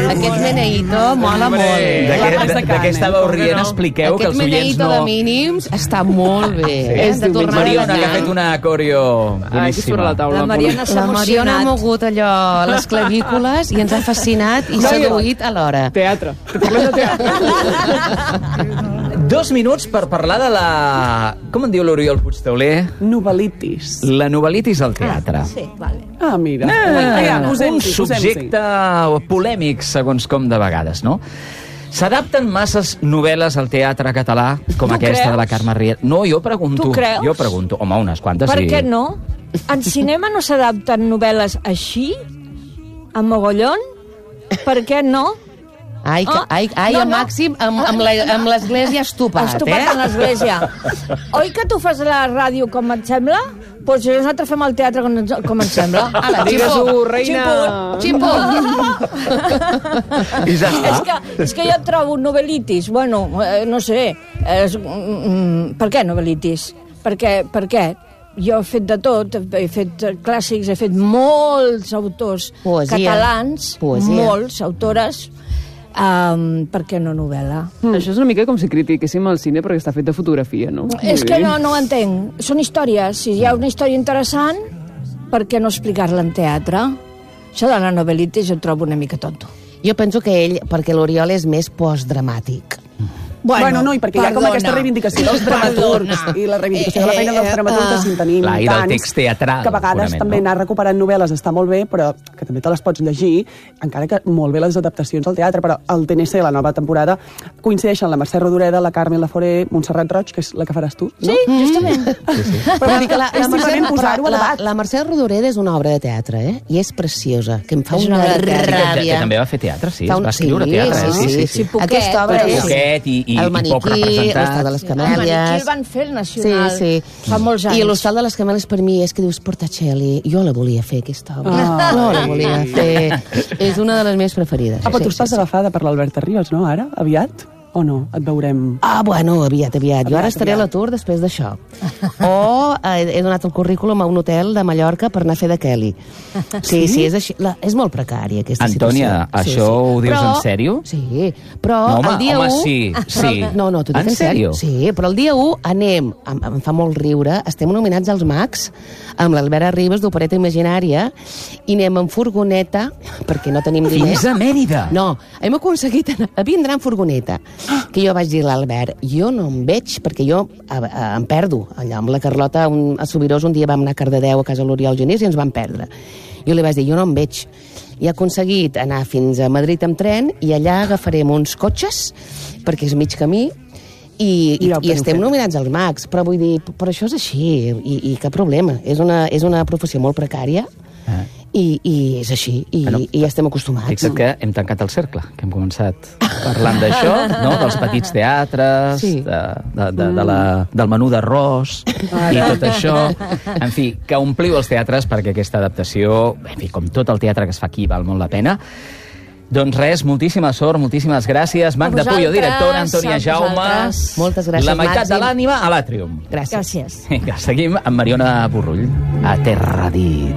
Aquest Meneíto mola molt. De què estàveu rient? Expliqueu que els oients no... Aquest Meneíto de mínims està molt bé. Hem de tornar a Mariona, que ha anar. fet una coreo boníssima. La Mariona s'ha La Mariona ha emocionat. mogut allò, les clavícules, i ens ha fascinat i seduït alhora. Teatre. Te parlem de teatre. 2 minuts per parlar de la... Com en diu l'Oriol Puigtauler? Novel·litis. La novel·litis al teatre. Sí, vale. Ah, mira. Un subjecte polèmic, segons com de vegades, no? S'adapten masses novel·les al teatre català, com aquesta de la Carme Riera? No, jo pregunto. Tu creus? Jo pregunto. Home, unes quantes Per sí. què no? En cinema no s'adapten novel·les així? A mogollon? Per què no? Ai, No, el Màxim amb l'església estupat, Estupat en l'església. Oi que tu fas la ràdio com et sembla? Doncs nosaltres fem el teatre com ens sembla. Ala, Digues-ho, reina. Ximpo. I ja està. És que jo trobo novel·litis, bueno, no sé, per què novel·litis? Per què? Jo he fet de tot, he fet clàssics, he fet molts autors catalans, molts autores. Per què no novel·la? Això és una mica com si critiquéssim el cine perquè està fet de fotografia, no? És que no ho entenc. Són històries. Si hi ha una història interessant, per què no explicar-la en teatre? Això de la novel·litis jo trobo una mica tonto. Jo penso que ell, perquè l'Oriol és més postdramàtic. Bueno, no, i perquè hi ha com aquesta reivindicació dels dramaturgs i la reivindicació de la feina dels dramaturgs en tenim Clar, i del text teatral, que a vegades també anar recuperant novel·les està molt bé, però que també te les pots llegir, encara que molt bé les adaptacions al teatre, però el TNC, la nova temporada, coincideixen la Mercè Rodoreda, la Carmen Laforé, Montserrat Roig, que és la que faràs tu, no? Sí, justament. Però vull dir que és simplement posar-ho a debat. La Mercè Rodoreda és una obra de teatre, I és preciosa, que em fa És una una obra de teatre. ràbia. Que també va fer teatre, sí. Fa Va escriure teatre. Sí. Poquet, Aquesta obra però és... Poquet i el poc maniquí, representat. l'Hostal de les El maniquí Camèlies... el van fer el Nacional fa molts anys. I l'Hostal de les Camèlies per mi és que dius Portacelli. Jo la volia fer, aquesta obra. Jo la volia fer. És una de les meves preferides. Ah, però tu estàs agafada per l'Alberta Rivas, no, ara? Aviat? O no? Et veurem... Ah, bueno, aviat. Jo ara estaré a l'atur després d'això. O he donat el currículum a un hotel de Mallorca per anar a fer de Kelly. Sí, és així. És molt precària, aquesta Antònia, situació. això ho dius en sèrio? Sí, però No, el dia 1... sí. No, t'ho dic en sèrio. Sí, però el dia 1 anem, em fa molt riure, estem nominats als Mags amb l'Albert Ribas d'Opereta Imaginària i anem en furgoneta, perquè no tenim diners. Fins a Mèrida? No, hem aconseguit vindre en furgoneta. Que jo vaig dir a l'Albert, jo no em veig, perquè jo em perdo. Allà amb la Carlota a Subirós un dia vam anar a Cardedeu a casa l'Oriol Genís i ens vam perdre. Jo li vaig dir, jo no em veig. I he aconseguit anar fins a Madrid amb tren i allà agafarem uns cotxes, perquè és mig camí, i estem nominats als Mags. Però vull dir, però això és així, i cap problema. És una professió molt precària, i és així, i ja estem acostumats. Fixa't que hem tancat el cercle, que hem començat parlant d'això, no? Dels petits teatres, del menú d'arròs i tot això. En fi, que ompliu els teatres perquè aquesta adaptació, en fi, com tot el teatre que es fa aquí, val molt la pena. Doncs res, moltíssima sort, moltíssimes gràcies. Magda Puyo, directora, Antònia Jaume. Moltes gràcies, La meitat Màxim. de l'ànima a l'Àtrium. Gràcies. Vinga, seguim amb Mariona Burrull, a Terra Dit.